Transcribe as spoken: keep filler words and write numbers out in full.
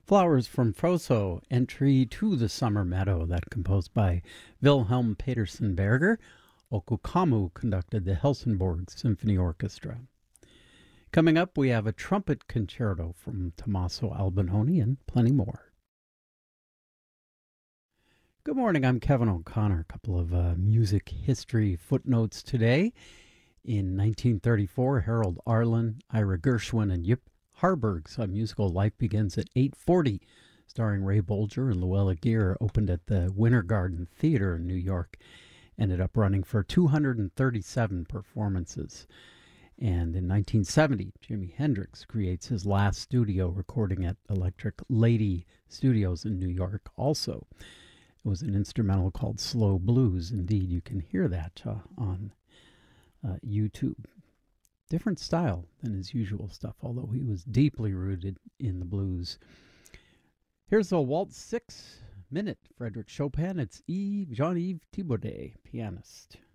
Flowers from Froso, Entry to the Summer Meadow, that composed by Wilhelm Petersen Berger. Okukamu conducted the Helsingborg Symphony Orchestra. Coming up, we have a trumpet concerto from Tommaso Albinoni and plenty more. Good morning, I'm Kevin O'Connor. A couple of uh, music history footnotes today. In nineteen thirty-four, Harold Arlen, Ira Gershwin, and Yip Harburg's uh, musical Life Begins at eight forty, starring Ray Bolger and Luella Gear, opened at the Winter Garden Theater in New York. Ended up running for two hundred thirty-seven performances. And in nineteen seventy, Jimi Hendrix creates his last studio recording at Electric Lady Studios in New York also. It was an instrumental called Slow Blues. Indeed, you can hear that uh, on uh, YouTube. Different style than his usual stuff, although he was deeply rooted in the blues. Here's a Waltz six minute Frederick Chopin. It's Yves, Jean-Yves Thibaudet, pianist.